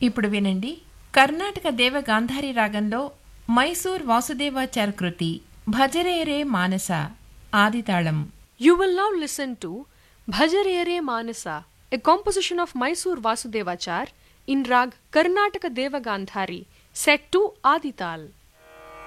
ఇప్పుడు వినండి కర్ణాటక దేవ గాంధారి రాగంలో మైసూర్ వాసుదేవాచార్ కృతి భజరేరే మానస ఆదితాళం. You will now listen to Bhajarere Manasa, a composition of Mysore Vasudevachar in rag Karnataka Deva Gandhari, set to Adital.